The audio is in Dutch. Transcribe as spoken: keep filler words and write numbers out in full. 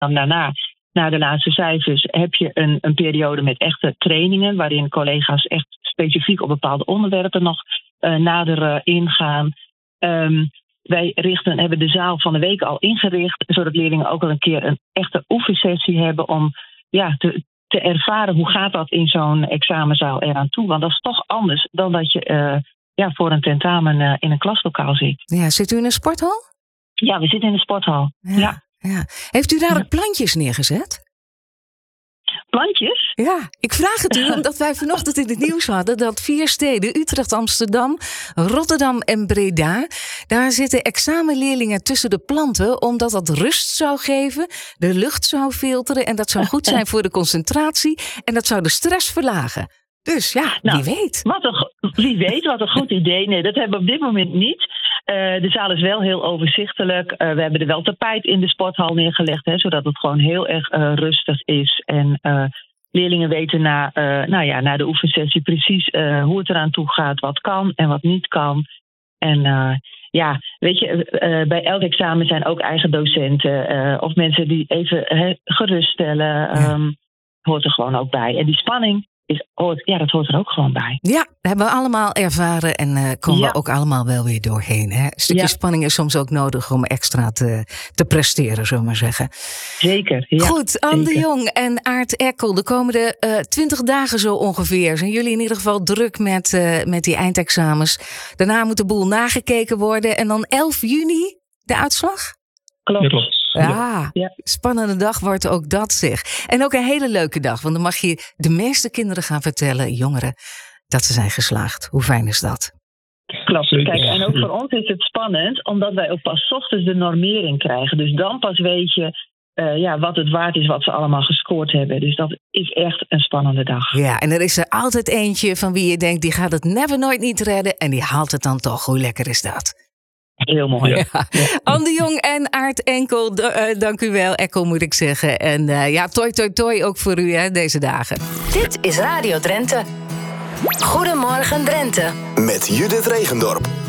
dan daarna, na de laatste cijfers, heb je een, een periode met echte trainingen, waarin collega's echt specifiek op bepaalde onderwerpen nog uh, nader uh, ingaan. Um, wij richten, hebben de zaal van de week al ingericht, zodat leerlingen ook al een keer een echte oefensessie hebben om ja, te, te ervaren hoe gaat dat in zo'n examenzaal eraan toe. Want dat is toch anders dan dat je uh, ja, voor een tentamen uh, in een klaslokaal zit. Ja, zit u in een sporthal? Ja, we zitten in een sporthal. Ja. ja. ja. Heeft u daar ook plantjes neergezet? Plantjes? Ja, ik vraag het u omdat wij vanochtend in het nieuws hadden dat vier steden, Utrecht, Amsterdam, Rotterdam en Breda, daar zitten examenleerlingen tussen de planten omdat dat rust zou geven, de lucht zou filteren en dat zou goed zijn voor de concentratie en dat zou de stress verlagen. Dus ja, nou, wie weet. Wat een, wie weet, wat een goed idee. Nee, dat hebben we op dit moment niet. Uh, de zaal is wel heel overzichtelijk. Uh, we hebben er wel tapijt in de sporthal neergelegd, hè, zodat het gewoon heel erg uh, rustig is. En uh, leerlingen weten na, uh, nou ja, na de oefensessie precies uh, hoe het eraan toe gaat, wat kan en wat niet kan. En uh, ja, weet je, uh, bij elk examen zijn ook eigen docenten uh, of mensen die even uh, geruststellen. Um, ja. Hoort er gewoon ook bij. En die spanning, Is, hoort, ja, dat hoort er ook gewoon bij. Ja, dat hebben we allemaal ervaren en uh, komen ja. we ook allemaal wel weer doorheen. Hè? Een stukje ja. spanning is soms ook nodig om extra te, te presteren, zullen we maar zeggen. Zeker, ja. Goed, Anne de Jong en Aart Ekkel, de komende uh, twintig dagen zo ongeveer. Zijn jullie in ieder geval druk met, uh, met die eindexamens. Daarna moet de boel nagekeken worden en dan elf juni de uitslag? Klopt. Ja, klopt. Ja, ja, spannende dag wordt ook dat, zeg. En ook een hele leuke dag, want dan mag je de meeste kinderen gaan vertellen, jongeren, dat ze zijn geslaagd. Hoe fijn is dat? Klopt. Kijk, en ook voor ons is het spannend, omdat wij ook pas 's ochtends de normering krijgen. Dus dan pas weet je uh, ja, wat het waard is wat ze allemaal gescoord hebben. Dus dat is echt een spannende dag. Ja, en er is er altijd eentje van wie je denkt, die gaat het never nooit niet redden en die haalt het dan toch. Hoe lekker is dat? Heel mooi. Ja. Ja. Anne de Jong en Aart Ekkel, d- uh, dank u wel. Ekkel moet ik zeggen. En uh, ja, toi toi toi ook voor u hè, deze dagen. Dit is Radio Drenthe. Goedemorgen Drenthe. Met Judith Regendorp.